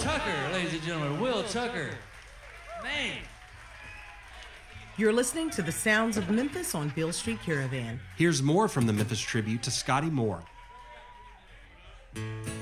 Tucker, ladies and gentlemen. Will Tucker. Man. You're listening to the sounds of Memphis on Beale Street Caravan. Here's more from the Memphis tribute to Scotty Moore.